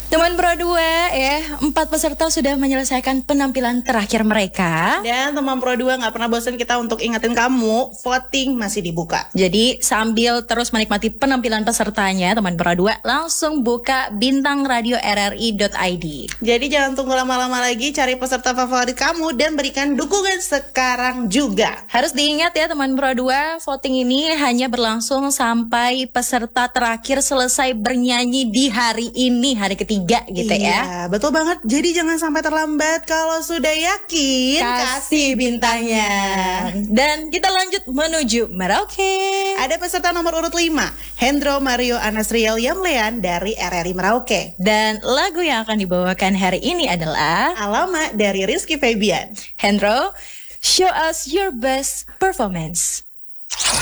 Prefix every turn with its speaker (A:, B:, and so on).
A: Teman Pro 2 ya, 4 peserta sudah menyelesaikan penampilan terakhir mereka.
B: Dan teman Pro 2 gak pernah bosan kita untuk ingetin kamu, voting masih dibuka.
A: Jadi sambil terus menikmati penampilan pesertanya, teman Pro 2 langsung buka bintangradio.rri.id.
B: Jadi jangan tunggu lama-lama lagi, cari peserta favorit kamu dan berikan dukungan sekarang juga.
A: Harus diingat ya teman Pro 2, voting ini hanya berlangsung sampai peserta terakhir selesai bernyanyi di hari ini, hari ketiga gitu ya.
B: Iya, betul banget. Jadi jangan sampai terlambat. Kalau sudah yakin,
A: kasih bintangnya. Dan kita lanjut menuju Merauke.
B: Ada peserta nomor urut 5, Hendro Mario Anasriel Yamlean dari RRI Merauke.
A: Dan lagu yang akan dibawakan hari ini adalah
B: Alamak dari Rizky Febian.
A: Hendro, show us your best performance.